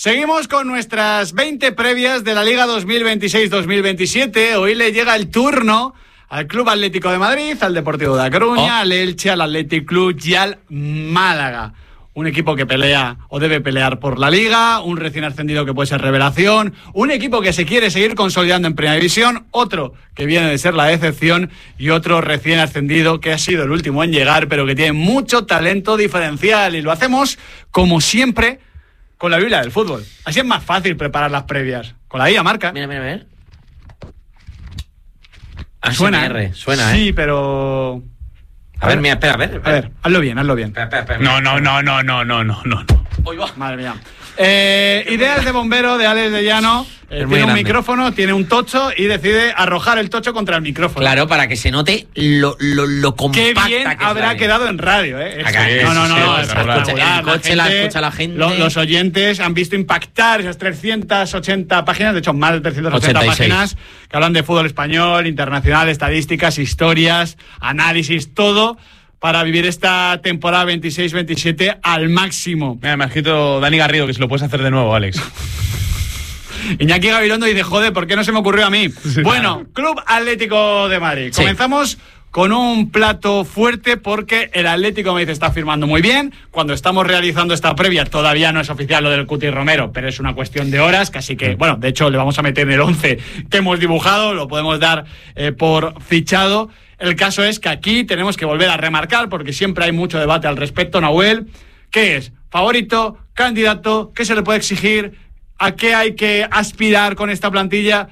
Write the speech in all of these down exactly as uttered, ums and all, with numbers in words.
Seguimos con nuestras veinte previas de la Liga dos mil veintiséis dos mil veintisiete. Hoy le llega el turno al Club Atlético de Madrid, al Deportivo de A Coruña, oh. al Elche, al Athletic Club y al Málaga. Un equipo que pelea o debe pelear por la Liga, un recién ascendido que puede ser revelación, un equipo que se quiere seguir consolidando en Primera División, otro que viene de ser la decepción y otro recién ascendido que ha sido el último en llegar, pero que tiene mucho talento diferencial. Y lo hacemos, como siempre, con la Biblia del fútbol. Así es más fácil preparar las previas. Con la guía marca. Mira, mira, a ver. Suena, R, suena, ¿eh? Sí, pero... A, a ver, ver, mira, espera, a ver, espera. A ver, hazlo bien, hazlo bien. Espera, espera, espera, no, no, no, no, no, no, no, no. Uy, va. Madre mía. Eh, ideas de bombero de Alex de Llano. Eh, tiene grande. un micrófono, tiene un tocho y decide arrojar el tocho contra el micrófono. Claro, para que se note lo, lo, lo compacta. Qué bien que habrá quedado en radio, ¿eh? Acá, sí, no, no, no, sí, no, sí, espectacular. escucha, el coche la, escucha la gente. Lo, los oyentes han visto impactar esas trescientas ochenta páginas, de hecho más de trescientas ochenta ochenta y seis páginas, que hablan de fútbol español, internacional, estadísticas, historias, análisis, todo, para vivir esta temporada veintiséis veintisiete al máximo. Mira, me ha escrito Dani Garrido que si lo puedes hacer de nuevo, Alex. Iñaki Gabilondo dice, joder, ¿por qué no se me ocurrió a mí? Sí, bueno, Club Atlético de Madrid. Sí. Comenzamos con un plato fuerte porque el Atlético de Madrid está firmando muy bien. Cuando estamos realizando esta previa todavía no es oficial lo del Cuti Romero, pero es una cuestión de horas, casi que, bueno, de hecho le vamos a meter en el once que hemos dibujado, lo podemos dar eh, por fichado. El caso es que aquí tenemos que volver a remarcar, porque siempre hay mucho debate al respecto, Nahuel. ¿Qué es? ¿Favorito? ¿Candidato? ¿Qué se le puede exigir? ¿A qué hay que aspirar con esta plantilla?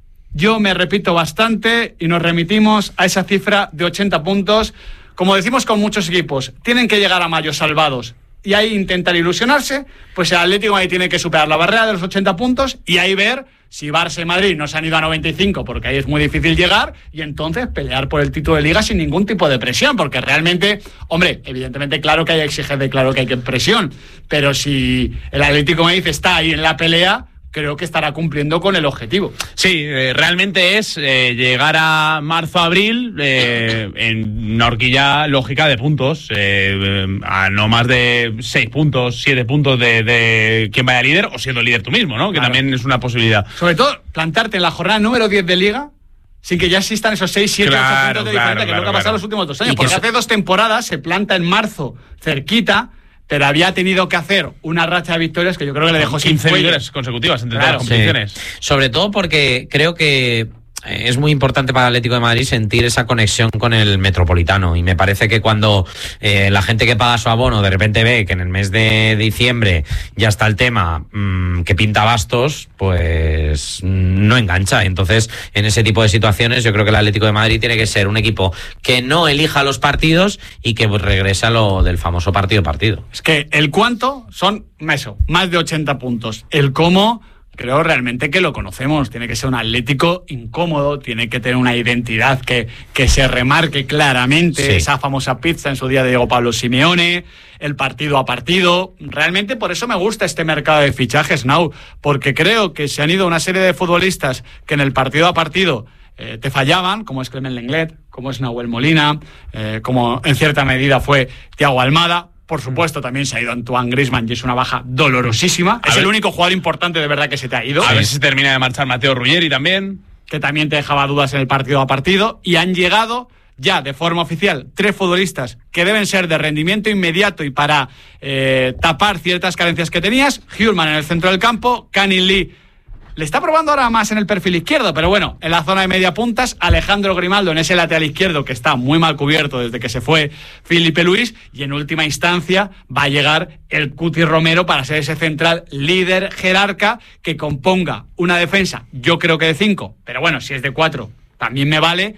Yo me repito bastante y nos remitimos a esa cifra de ochenta puntos. Como decimos con muchos equipos, tienen que llegar a mayo salvados y ahí intentar ilusionarse, pues el Atlético ahí tiene que superar la barrera de los ochenta puntos y ahí ver si Barça y Madrid no se han ido a noventa y cinco, porque ahí es muy difícil llegar, y entonces pelear por el título de Liga sin ningún tipo de presión, porque realmente, hombre, evidentemente claro que hay exigencia, claro que hay que presión, pero si el Atlético de Madrid está ahí en la pelea, creo que estará cumpliendo con el objetivo. Sí, eh, realmente es eh, llegar a marzo-abril eh, en una horquilla lógica de puntos, eh, a no más de seis puntos, siete puntos de, de quien vaya líder, o siendo líder tú mismo, ¿no? Que claro, también es una posibilidad. Sobre todo, plantarte en la jornada número diez de Liga sin que ya existan esos seis, siete, claro, ocho puntos de claro, diferencia, que claro, es lo que ha pasado claro. los últimos dos años. Y Porque que hace dos temporadas se planta en marzo, cerquita, pero había tenido que hacer una racha de victorias que yo creo que le dejó sin quince cuello. victorias consecutivas entre Claro, todas las competiciones. Sí. Sobre todo porque creo que es muy importante para el Atlético de Madrid sentir esa conexión con el Metropolitano, y me parece que cuando eh, la gente que paga su abono de repente ve que en el mes de diciembre ya está el tema mmm, que pinta bastos, pues no engancha. Entonces, en ese tipo de situaciones yo creo que el Atlético de Madrid tiene que ser un equipo que no elija los partidos y que pues, regrese a lo del famoso partido partido. Es que el cuánto son eso, más de ochenta puntos. El cómo, creo realmente que lo conocemos. Tiene que ser un Atlético incómodo, tiene que tener una identidad que, que se remarque claramente, sí. Esa famosa pizza en su día de Diego Pablo Simeone, el partido a partido. Realmente por eso me gusta este mercado de fichajes, Nau, porque creo que se han ido una serie de futbolistas que en el partido a partido eh, te fallaban, como es Clement Lenglet, como es Nahuel Molina, eh, como en cierta medida fue Thiago Almada. Por supuesto, también se ha ido Antoine Griezmann y es una baja dolorosísima. A es ver, el único jugador importante de verdad que se te ha ido. A ver si se termina de marchar Mateo Ruggeri también. Que también te dejaba dudas en el partido a partido. Y han llegado ya de forma oficial tres futbolistas que deben ser de rendimiento inmediato y para eh, tapar ciertas carencias que tenías. Hjulman en el centro del campo, Canin Lee le está probando ahora más en el perfil izquierdo, pero bueno, en la zona de media puntas, Alejandro Grimaldo en ese lateral izquierdo que está muy mal cubierto desde que se fue Filipe Luis, y en última instancia va a llegar el Cuti Romero para ser ese central líder jerarca que componga una defensa, yo creo que de cinco, pero bueno, si es de cuatro también me vale,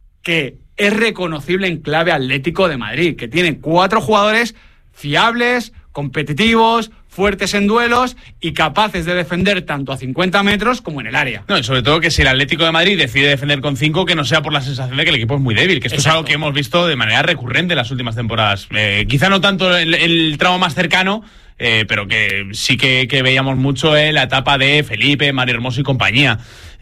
que es reconocible en clave Atlético de Madrid, que tiene cuatro jugadores fiables, competitivos, fuertes en duelos y capaces de defender tanto a cincuenta metros como en el área. No, y sobre todo que si el Atlético de Madrid decide defender con cinco, que no sea por la sensación de que el equipo es muy débil, que esto Exacto. es algo que hemos visto de manera recurrente en las últimas temporadas. Eh, quizá no tanto el, el tramo más cercano, eh, pero que sí que, que veíamos mucho en la etapa de Felipe, Mario Hermoso y compañía.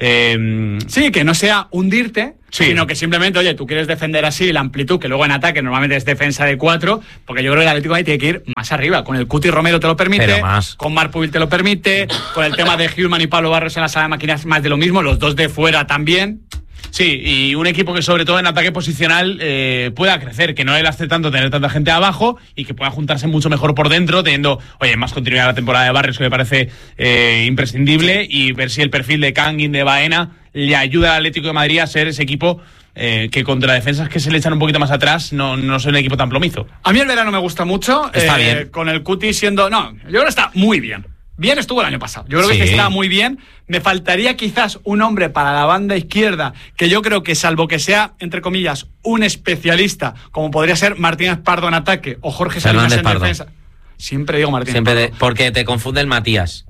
Eh, sí, que no sea hundirte, sí. sino que simplemente, oye, tú quieres defender así la amplitud, que luego en ataque normalmente es defensa de cuatro, porque yo creo que el Atlético de Madrid tiene que ir más arriba. Con el Cuti Romero te lo permite, con Marc Pubil te lo permite, con el tema de Hjulman y Pablo Barrios en la sala de máquinas más de lo mismo, los dos de fuera también. Sí, y un equipo que sobre todo en ataque posicional eh, pueda crecer, que no le lastre tanto tener tanta gente abajo y que pueda juntarse mucho mejor por dentro, teniendo, oye, más continuidad la temporada de Barrios, que me parece eh, imprescindible, y ver si el perfil de Kangin, de Baena, le ayuda al Atlético de Madrid a ser ese equipo eh, que contra defensas que se le echan un poquito más atrás no, no son un equipo tan plomizo. A mí el verano me gusta mucho, está eh, bien. Con el Cuti siendo... No, yo creo que está muy bien. Bien estuvo el año pasado. Yo creo Sí. que está muy bien. Me faltaría quizás un hombre para la banda izquierda, que yo creo que salvo que sea, entre comillas, un especialista, como podría ser Martínez Pardo en ataque o Jorge Salinas en Pardo. defensa. Siempre digo Martínez Siempre Pardo. de, porque te confunde el Matías.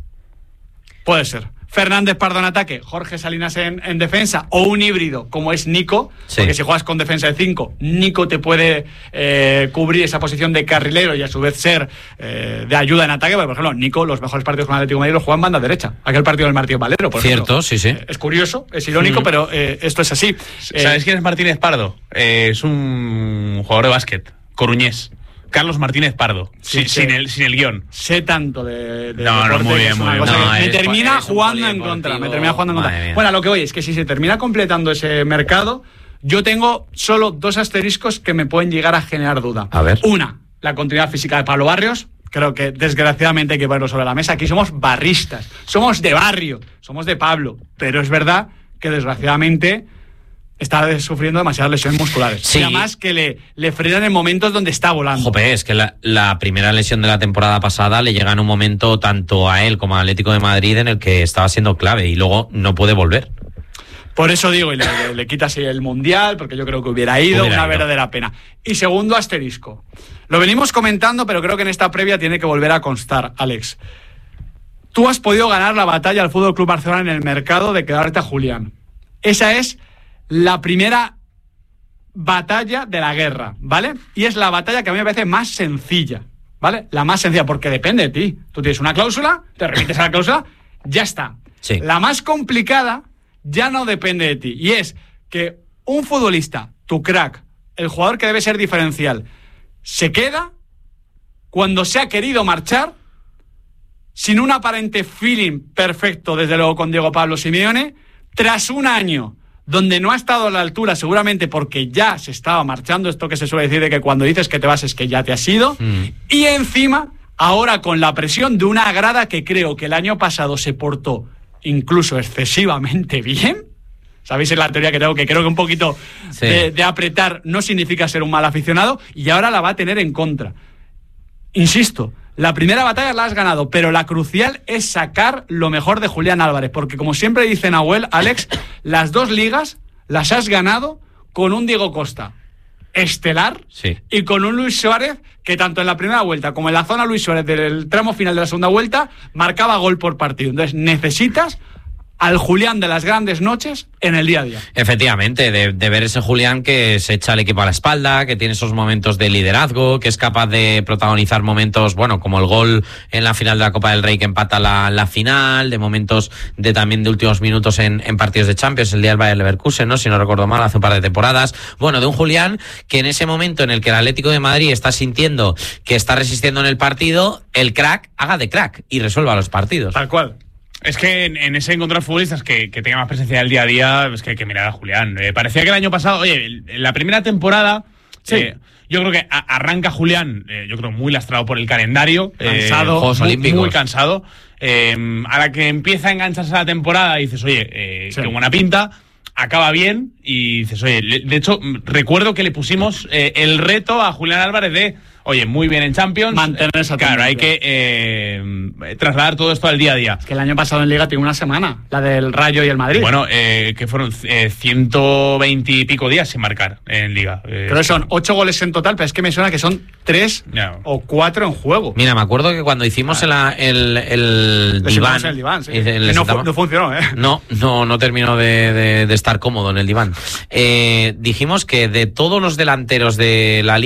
Puede ser. Fernández Pardo en ataque, Jorge Salinas en, en defensa, o un híbrido como es Nico, Sí. porque si juegas con defensa de cinco, Nico te puede eh, cubrir esa posición de carrilero y a su vez ser eh, de ayuda en ataque, porque, por ejemplo, Nico, los mejores partidos con el Atlético de Madrid los juega en banda derecha. Aquel partido del Martín Valero, por Cierto, ejemplo. sí, sí. Eh, es curioso, es irónico, Mm. pero eh, esto es así. ¿Sabes Eh, quién es Martínez Pardo? Eh, es un jugador de básquet, coruñés. Carlos Martínez Pardo, Sí, sin, sí. sin el, sin el guión. Sé tanto de, de No, no, deporte, muy que bien, es muy una bien. cosa No, que me eres- termina eres un jugando en polideportivo, contra. Me termina jugando en madre contra. mía. Bueno, a lo que voy es que si se termina completando ese mercado, yo tengo solo dos asteriscos que me pueden llegar a generar duda. A ver. Una, la continuidad física de Pablo Barrios. Creo que desgraciadamente hay que ponerlo sobre la mesa. Aquí somos barristas, somos de barrio, somos de Pablo. Pero es verdad que desgraciadamente está sufriendo demasiadas lesiones musculares. Sí. Y además que le, le frenan en momentos donde está volando. Jope, es que la, la primera lesión de la temporada pasada le llega en un momento tanto a él como al Atlético de Madrid en el que estaba siendo clave y luego no puede volver. Por eso digo, y le, le, le quitas el Mundial, porque yo creo que hubiera ido, Hubiera una ido. verdadera pena. Y segundo asterisco. Lo venimos comentando, pero creo que en esta previa tiene que volver a constar, Alex. Tú has podido ganar la batalla al F C Barcelona en el mercado de quedarte a Julián. Esa es la primera batalla de la guerra, ¿vale? Y es la batalla que a mí me parece más sencilla, ¿vale? La más sencilla, porque depende de ti. Tú tienes una cláusula, te remites a la cláusula, ya está. Sí. La más complicada ya no depende de ti. Y es que un futbolista, tu crack, el jugador que debe ser diferencial, se queda cuando se ha querido marchar sin un aparente feeling perfecto, desde luego, con Diego Pablo Simeone, tras un año donde no ha estado a la altura, seguramente porque ya se estaba marchando, esto que se suele decir de que cuando dices que te vas es que ya te has ido, Mm. y encima, ahora con la presión de una grada que creo que el año pasado se portó incluso excesivamente bien. ¿Sabéis en la teoría que tengo? Que creo que un poquito Sí. de, de apretar no significa ser un mal aficionado, y ahora la va a tener en contra. Insisto, la primera batalla la has ganado, pero la crucial es sacar lo mejor de Julián Álvarez, porque como siempre dice Nahuel, Alex, las dos ligas las has ganado con un Diego Costa estelar, Sí. y con un Luis Suárez que tanto en la primera vuelta como en la zona Luis Suárez del tramo final de la segunda vuelta marcaba gol por partido. Entonces necesitas al Julián de las grandes noches en el día a día. Efectivamente, de, de ver ese Julián que se echa el equipo a la espalda, que tiene esos momentos de liderazgo, que es capaz de protagonizar momentos, bueno, como el gol en la final de la Copa del Rey que empata la, la final, de momentos de también de últimos minutos en, en partidos de Champions, el día del Bayer Leverkusen, ¿no? Si no recuerdo mal, hace un par de temporadas. Bueno, de un Julián que en ese momento en el que el Atlético de Madrid está sintiendo que está resistiendo en el partido, el crack haga de crack y resuelva los partidos. Tal cual. Es que en, en ese encontrar futbolistas que, que tengan más presencia del día a día, es que hay que mirar a Julián. Eh, parecía que el año pasado, oye, en la primera temporada, Sí. eh, yo creo que a, arranca Julián, eh, yo creo muy lastrado por el calendario. Cansado. eh, Juegos muy, Olímpicos. muy cansado. Eh, a la que empieza a engancharse la temporada, dices, oye, eh, Sí. qué buena pinta. Acaba bien y dices, oye, le- de hecho, mm, recuerdo que le pusimos eh, el reto a Julián Álvarez de, oye, muy bien en Champions. Mantener esa Claro, hay tendencia. que eh, trasladar todo esto al día a día. Que el año pasado en Liga tiene una semana, la del Rayo y el Madrid. Bueno, eh, que fueron eh, ciento veinte y pico días sin marcar en Liga. Eh, Creo que son ocho goles en total, pero es que me suena que son tres Ya. o cuatro en juego. Mira, me acuerdo que cuando hicimos el, el, el Le diván, sentamos en el diván, sí. y le Que no, fu- sentamos- no funcionó, ¿eh? No, no, no terminó de, de- de estar cómodo en el diván. Eh, dijimos que de todos los delanteros de la liga,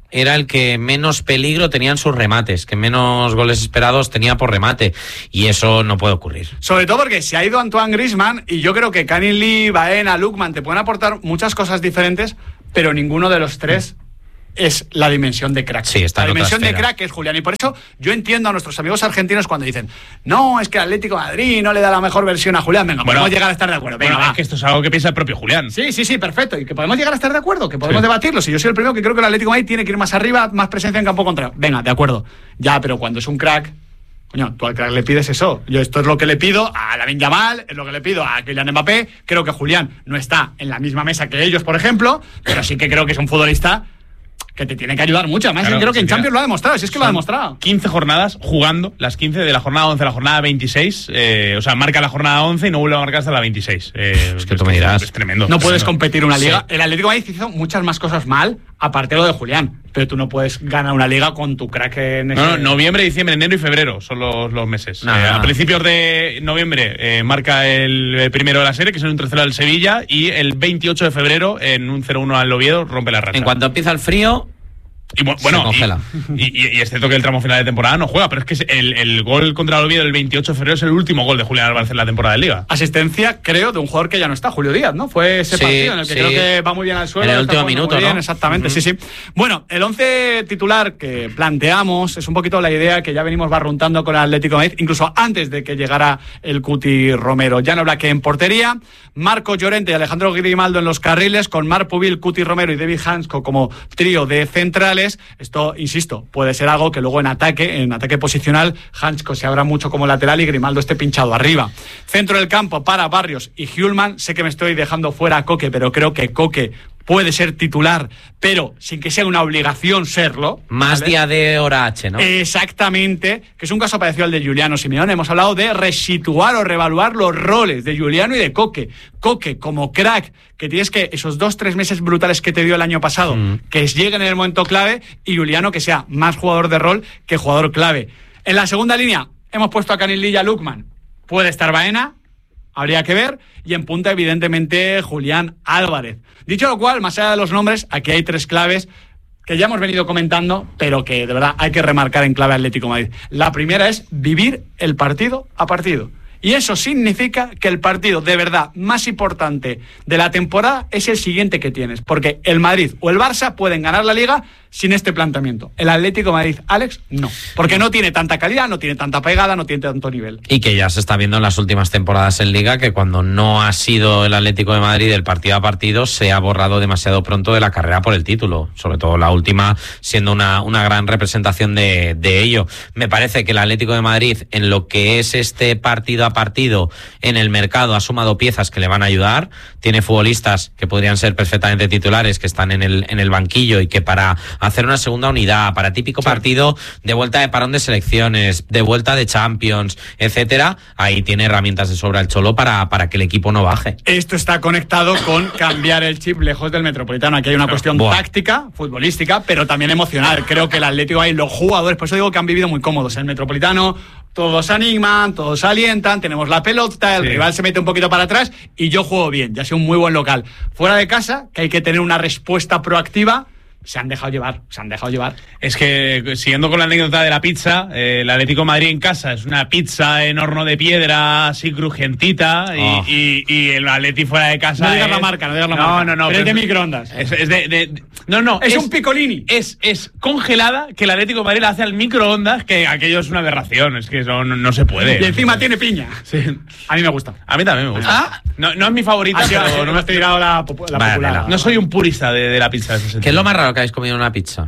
era el que menos peligro tenía en sus remates, que menos goles esperados tenía por remate, y eso no puede ocurrir. Sobre todo porque se ha ido Antoine Griezmann y yo creo que Canning Lee, Baena, Lookman te pueden aportar muchas cosas diferentes, pero ninguno de los tres es la dimensión de crack. Sí, está la en dimensión otra de esfera. crack es Julián, y por eso yo entiendo a nuestros amigos argentinos cuando dicen no, es que el Atlético de Madrid no le da la mejor versión a Julián. Venga, Bueno, podemos llegar a estar de acuerdo. Venga, Bueno, va. es que esto es algo que piensa el propio Julián. Sí, sí, sí, perfecto. Y que podemos llegar a estar de acuerdo, que podemos Sí. debatirlo. Si yo soy el primero que creo que el Atlético de Madrid tiene que ir más arriba, más presencia en campo contrario. Venga, de acuerdo. Ya, pero cuando es un crack, coño, tú al crack le pides eso. Yo esto es lo que le pido a Lamine Yamal, es lo que le pido a Kylian Mbappé. Creo que Julián no está en la misma mesa que ellos, por ejemplo, pero sí que creo que es un futbolista que te tiene que ayudar mucho. Además, Claro, yo creo que sí, en claro. Champions lo ha demostrado. Si es que lo ha demostrado. quince jornadas jugando, las quince de la jornada once a la jornada veintiséis. Eh, o sea, marca la jornada once y no vuelve a marcar hasta la veintiséis. Eh, Es que tú me dirás. Es tremendo. No puedes tremendo. competir una liga. Sí. El Atlético de Madrid hizo muchas más cosas mal, aparte de lo de Julián. Pero tú no puedes ganar una liga con tu crack en ese... No, no, noviembre, diciembre, enero y febrero son los, los meses. No, Eh, no. A principios de noviembre eh, marca el, el primero de la serie, que es en un tercero del Sevilla, y el veintiocho de febrero, en un cero uno al Oviedo, rompe la racha. En cuanto empieza el frío, Y bu- bueno, se congela. Y, y, y es cierto que el tramo final de temporada no juega, pero es que es el, el gol contra el Oviedo el veintiocho de febrero es el último gol de Julián Álvarez en la temporada de Liga. Asistencia, creo, de un jugador que ya no está, Julio Díaz, ¿no? Fue ese Sí, partido en el que sí. creo que va muy bien al suelo. En el está último jugando minuto, muy bien, ¿no? Exactamente, Uh-huh. sí, sí. Bueno, el once titular que planteamos es un poquito la idea que ya venimos barruntando con el Atlético de Madrid, incluso antes de que llegara el Cuti Romero. Jan Oblak en portería, Marco Llorente y Alejandro Grimaldo en los carriles, con Marc Pubil, Cuti Romero y David Hansko como trío de centrales. Esto, insisto, puede ser algo que luego en ataque, en ataque posicional, Hansko se abra mucho como lateral y Grimaldo esté pinchado arriba. Centro del campo para Barrios y Hjulman. Sé que me estoy dejando fuera a Coque, pero creo que Coque puede ser titular, pero sin que sea una obligación serlo. más ¿vale? día de hora H, ¿no? Exactamente, que es un caso parecido al de Giuliano Simeone. Hemos hablado de resituar o reevaluar los roles de Giuliano y de Coque. Coque como crack, que tienes que esos dos, tres meses brutales que te dio el año pasado, Mm. que lleguen en el momento clave, y Giuliano que sea más jugador de rol que jugador clave. En la segunda línea hemos puesto a Canning Lee y a Lookman. Puede estar Baena, habría que ver, y en punta evidentemente Julián Álvarez. Dicho lo cual, más allá de los nombres, aquí hay tres claves que ya hemos venido comentando, pero que de verdad hay que remarcar en clave Atlético de Madrid. La primera es vivir el partido a partido. Y eso significa que el partido de verdad más importante de la temporada es el siguiente que tienes. Porque el Madrid o el Barça pueden ganar la Liga sin este planteamiento. El Atlético de Madrid, Alex, no. Porque no tiene tanta calidad, no tiene tanta pegada, no tiene tanto nivel. Y que ya se está viendo en las últimas temporadas en Liga que cuando no ha sido el Atlético de Madrid el partido a partido se ha borrado demasiado pronto de la carrera por el título. Sobre todo la última siendo una, una gran representación de, de ello. Me parece que el Atlético de Madrid en lo que es este partido a partido en el mercado ha sumado piezas que le van a ayudar. Tiene futbolistas que podrían ser perfectamente titulares que están en el, en el banquillo y que para hacer una segunda unidad, para típico Sí. partido de vuelta de parón de selecciones, de vuelta de Champions, etcétera, ahí tiene herramientas de sobra el Cholo para, para que el equipo no baje. Esto está conectado con cambiar el chip lejos del Metropolitano. Aquí hay una cuestión Buah. táctica, futbolística, pero también emocional. Creo que el Atlético hay los jugadores, por eso digo que han vivido muy cómodos. En el Metropolitano todos se animan, todos se alientan, tenemos la pelota, el Sí. rival se mete un poquito para atrás y yo juego bien, ya sea un muy buen local. Fuera de casa, que hay que tener una respuesta proactiva, se han dejado llevar, se han dejado llevar. Es que, siguiendo con la anécdota de la pizza, eh, el Atlético de Madrid en casa es una pizza en horno de piedra, así crujientita, y, Oh. y, y el Atleti fuera de casa No digas es- la marca, no digas la no, marca. No, no, Pero es de pero microondas. Es, es de, de- de- no, no. Es un picolini. Es, es congelada que el Atlético de Madrid la hace al microondas, que aquello es una aberración, es que eso no, no se puede. Y encima tiene piña. Sí. A mí me gusta. A mí también me gusta. Ah. No, no es mi favorita, Así, pero no no, me estoy tirado la, popu- la Vale, popular. la- no soy un purista de, de la pizza. En ese ¿Qué es sentido. lo más raro que habéis comido en una pizza?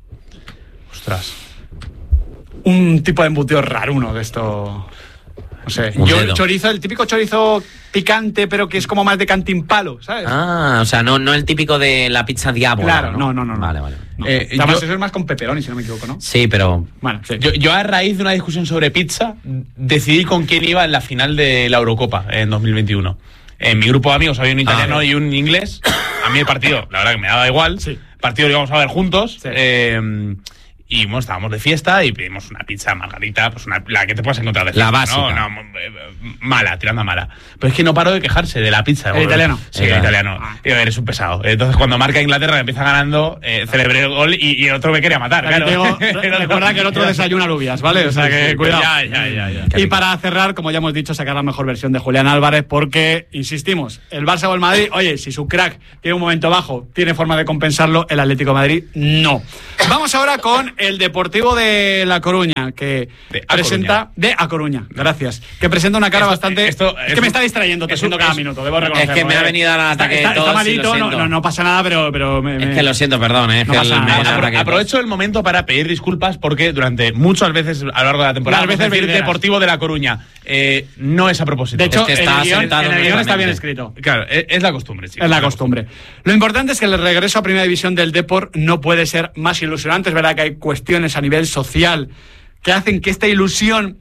Ostras. Un tipo de embutido raruno de esto. No sé. Un Yo, dedo. chorizo, el típico chorizo picante, pero que es como más de cantimpalo, ¿sabes? Ah, o sea, no, no el típico de la pizza diablo. Claro, no, no, no, no. Vale, vale. No. Eh, Además, yo- eso es más con pepperoni, si no me equivoco, ¿no? Sí, pero Bueno, sí. Yo, yo a raíz de una discusión sobre pizza decidí con quién iba en la final de la Eurocopa en dos mil veintiuno. En mi grupo de amigos había un italiano Ah, y un inglés. A mí el partido, la verdad que me daba igual. Sí. El partido lo íbamos a ver juntos. Sí. Eh, y bueno, estábamos de fiesta y pedimos una pizza margarita, pues una, la que te puedas encontrar de fiesta. La básica. No, no, mala, tirando a mala. Pero es que no paro de quejarse de la pizza. ¿El italiano? Sí, el italiano. Ah. Y eres un pesado. Entonces, cuando marca Inglaterra, empieza ganando, eh, celebré el gol y, y el otro me quería matar. Claro. Digo, recuerda que el otro desayuna alubias, ¿vale? O sea que cuidado. Ya, ya, ya, ya. Y para cerrar, como ya hemos dicho, sacar la mejor versión de Julián Álvarez, porque, insistimos, el Barça o el Madrid, oye, si su crack tiene un momento bajo, tiene forma de compensarlo, el Atlético de Madrid no. Vamos ahora con el Deportivo de La Coruña, que de presenta... De A Coruña, gracias. Que presenta una cara esto, bastante... Esto, es que me está distrayendo tosiendo cada es, minuto, debo reconocerlo. Es que me eh. ha venido al ataque Está, de está, tos, está sí, malito, lo no, siento. no, no pasa nada, pero... pero me, me... Es que lo siento, perdón, ¿eh? Es No que pasa el, nada. me- Apro- ataque de tos. aprovecho el momento para pedir disculpas porque durante muchas veces a lo largo de la temporada Las veces vamos a decir venideras. Deportivo de La Coruña. Eh, no es a propósito. De hecho, Es que en está el guión, sentado en el guión está bien perfectamente. escrito. Claro, es, es la costumbre, chicos. Es la costumbre. Lo importante es que el regreso a Primera División del Depor no puede ser más ilusionante. Es verdad que hay cuestiones a nivel social que hacen que esta ilusión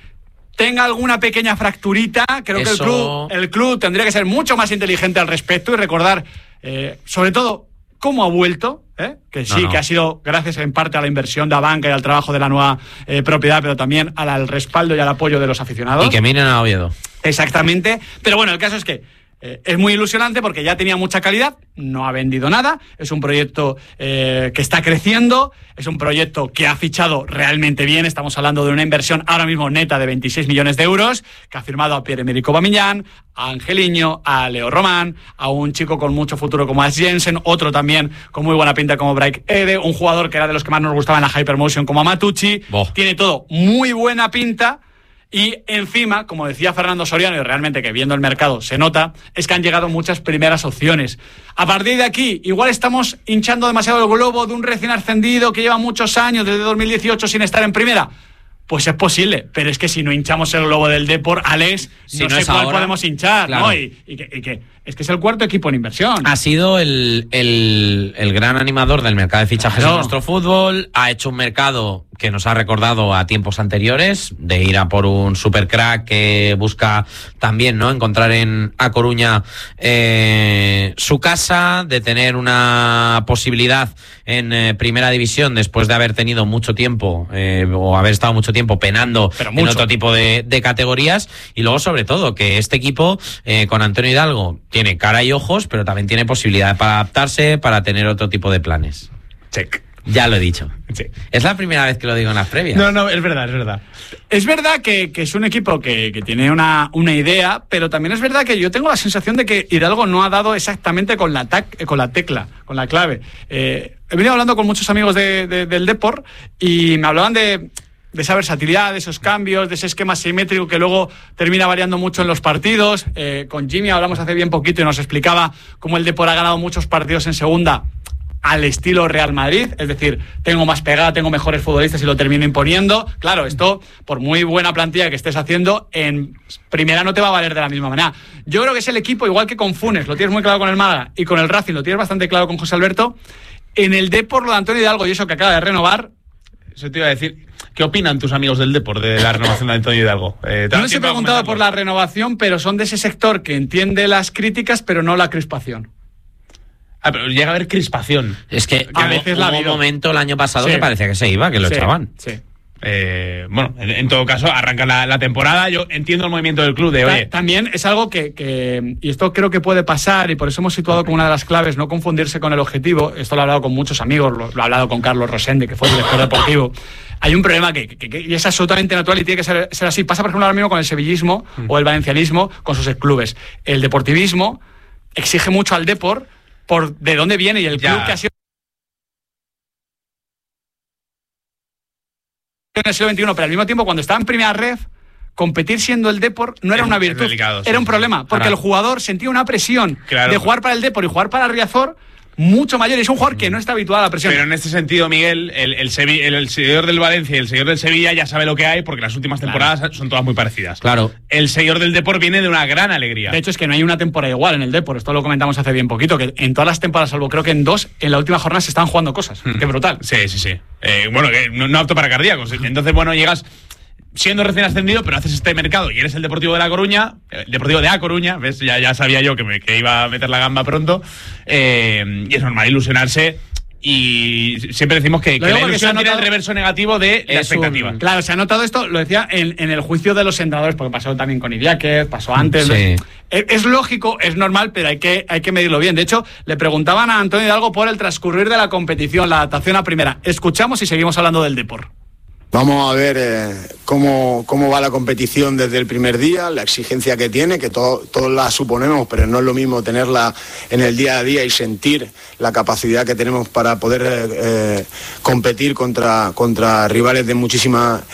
tenga alguna pequeña fracturita. Creo que el Eso- club, el club tendría que ser mucho más inteligente al respecto y recordar, eh, sobre todo, cómo ha vuelto, ¿eh? que sí, No, no. que ha sido gracias en parte a la inversión de la banca y al trabajo de la nueva eh, propiedad, pero también al, al respaldo y al apoyo de los aficionados. Y que miren a Oviedo. Exactamente, pero bueno, el caso es que eh, es muy ilusionante porque ya tenía mucha calidad, no ha vendido nada, es un proyecto eh, que está creciendo, es un proyecto que ha fichado realmente bien, estamos hablando de una inversión ahora mismo neta de veintiséis millones de euros, que ha firmado a Pierre-Emerick Aubameyang, a Angeliño, a Leo Román, a un chico con mucho futuro como Ash Jensen, otro también con muy buena pinta como Braik Ede, un jugador que era de los que más nos gustaba en la Hypermotion como Matucci, Boh. tiene todo muy buena pinta. Y encima, como decía Fernando Soriano, y realmente que viendo el mercado se nota, es que han llegado muchas primeras opciones. A partir de aquí, igual estamos hinchando demasiado el globo de un recién ascendido que lleva muchos años, desde dos mil dieciocho, sin estar en primera. Pues es posible, pero es que si no hinchamos el globo del Depor, Alex, Si no, no sé es cuál ahora, podemos hinchar, claro. ¿no? Y, y, que, y que es que es el cuarto equipo en inversión. Ha sido el, el, el gran animador del mercado de fichajes Claro. en nuestro fútbol. Ha hecho un mercado que nos ha recordado a tiempos anteriores, de ir a por un supercrack que busca también, ¿no?, encontrar en A Coruña eh, su casa, de tener una posibilidad en eh, primera división después de haber tenido mucho tiempo eh, o haber estado mucho tiempo penando Pero en mucho. otro tipo de, de categorías. Y luego, sobre todo, que este equipo eh, con Antonio Hidalgo tiene cara y ojos, pero también tiene posibilidad para adaptarse, para tener otro tipo de planes. Check. Ya lo he dicho. Sí. Es la primera vez que lo digo en las previas. No, no, es verdad, es verdad. Es verdad que, que es un equipo que, que tiene una, una idea, pero también es verdad que yo tengo la sensación de que Hidalgo no ha dado exactamente con la, tac, con la tecla, con la clave. Eh, he venido hablando con muchos amigos de, de, del Depor y me hablaban de, de esa versatilidad, de esos cambios, de ese esquema simétrico que luego termina variando mucho en los partidos. Eh, con Jimmy hablamos hace bien poquito y nos explicaba cómo el Depor ha ganado muchos partidos en segunda al estilo Real Madrid, es decir, tengo más pegada, tengo mejores futbolistas y lo termino imponiendo. Claro, esto, por muy buena plantilla que estés haciendo, en primera no te va a valer de la misma manera. Yo creo que es el equipo, igual que con Funes, lo tienes muy claro con el Málaga, y con el Racing lo tienes bastante claro con José Alberto, en el Depor lo de Antonio Hidalgo y eso que acaba de renovar. Eso te iba a decir. ¿Qué opinan tus amigos del Depor de la renovación de Antonio Hidalgo? Eh, No les he preguntado por la renovación, pero son de ese sector que entiende las críticas, pero no la crispación. Ah, pero llega a haber crispación. Es que A hubo, veces la ha hubo un habido. momento el año pasado Sí. que parecía que se iba, que lo Sí, echaban. Sí. Eh, bueno, en, en todo caso, arranca la, la temporada. Yo entiendo el movimiento del club de, Ta- oye, También es algo que, que, y esto creo que puede pasar, y por eso hemos situado como una de las claves, no confundirse con el objetivo. Esto lo he hablado con muchos amigos, lo, lo he hablado con Carlos Rosende, que fue el director deportivo. Hay un problema que, que, que- y es absolutamente natural y tiene que ser, ser así. Pasa, por ejemplo, ahora mismo con el sevillismo Mm. o el valencianismo con sus clubes. El deportivismo exige mucho al Depor por de dónde viene y el Ya. club que ha sido en el siglo veintiuno, pero al mismo tiempo, cuando estaba en primera red, competir siendo el Depor no era Es- una es virtud, delicado, sí, era un sí. problema, porque Ahora- el jugador sentía una presión Claro. de jugar para el Depor y jugar para Riazor mucho mayor. Es un jugador que no está habituado a la presión. pero en este sentido, Miguel, el, el, Sevi- el, el seguidor del Valencia y el seguidor del Sevilla ya sabe lo que hay porque las últimas temporadas son todas muy parecidas. Claro. El seguidor del Depor viene de una gran alegría. De hecho, es que no hay una temporada igual en el Depor. Esto lo comentamos hace bien poquito, que en todas las temporadas, salvo creo que en dos, en la última jornada se están jugando cosas. Qué brutal. Sí, sí, sí. Eh, bueno, que no, no apto para cardíacos. Entonces, bueno, llegas siendo recién ascendido, pero haces este mercado y eres el Deportivo de La Coruña, el Deportivo de A Coruña, ¿ves? Ya, ya sabía yo que, me, que iba a meter la gamba pronto. Eh, y es normal ilusionarse. y siempre decimos que, que la ilusión tiene el reverso negativo de la expectativa. Un, claro, se ha notado esto, lo decía en, en el juicio de los entrenadores, porque pasó también con Idiáquez, pasó antes. Sí. Es, es lógico, es normal, pero hay que, hay que medirlo bien. De hecho, le preguntaban a Antonio Hidalgo por el transcurrir de la competición, la adaptación a primera. Escuchamos y seguimos hablando del Depor. Vamos a ver eh, cómo, cómo va la competición desde el primer día, la exigencia que tiene, que to, todos la suponemos, pero no es lo mismo tenerla en el día a día y sentir la capacidad que tenemos para poder eh, competir contra, contra rivales de muchísima